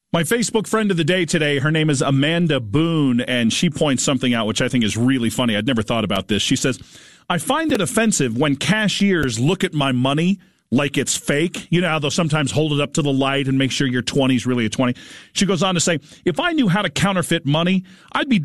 My Facebook friend of the day today, her name is Amanda Boone, and she points something out which I think is really funny. I'd never thought about this. She says, I find it offensive when cashiers look at my money like it's fake. You know how they'll sometimes hold it up to the light and make sure your 20 is really a 20. She goes on to say, if I knew how to counterfeit money, I'd be